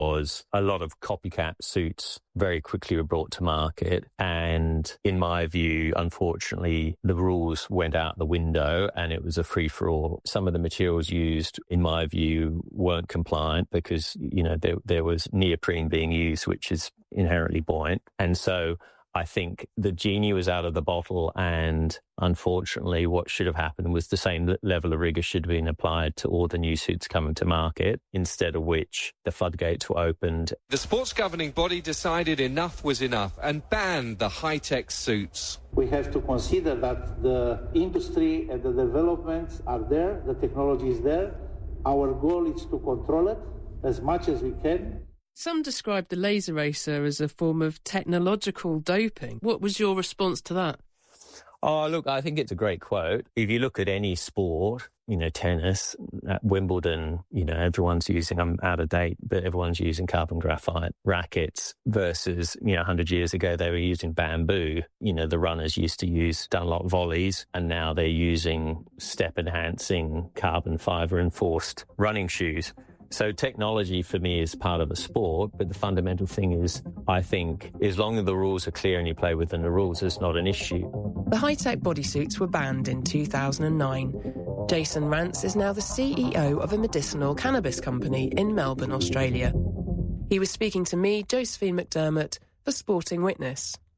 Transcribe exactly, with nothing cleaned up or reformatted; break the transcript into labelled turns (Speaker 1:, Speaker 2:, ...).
Speaker 1: was a lot of copycat suits very quickly were brought to market. And in my view, unfortunately, the rules went out the window and it was a free-for-all. Some of the materials used, in my view, weren't compliant because, you know, there, there was neoprene being used, which is inherently buoyant. And so I think the genie was out of the bottle, and unfortunately what should have happened was the same level of rigour should have been applied to all the new suits coming to market, instead of which the floodgates were opened.
Speaker 2: The sports governing body decided enough was enough and banned the high-tech suits.
Speaker 3: We have to consider that the industry and the developments are there, the technology is there. Our goal is to control it as much as we can.
Speaker 4: Some described the laser racer as a form of technological doping. What was your response to that?
Speaker 1: Oh, look, I think it's a great quote. If you look at any sport, you know, tennis, at Wimbledon, you know, everyone's using, I'm out of date, but everyone's using carbon graphite rackets versus, you know, one hundred years ago, they were using bamboo. You know, the runners used to use Dunlop volleys, and now they're using step-enhancing carbon fibre-enforced running shoes. So technology for me is part of a sport, but the fundamental thing is, I think, as long as the rules are clear and you play within the rules, it's not an issue.
Speaker 4: The high-tech bodysuits were banned in two thousand nine. Jason Rance is now the C E O of a medicinal cannabis company in Melbourne, Australia. He was speaking to me, Josephine McDermott, for Sporting Witness.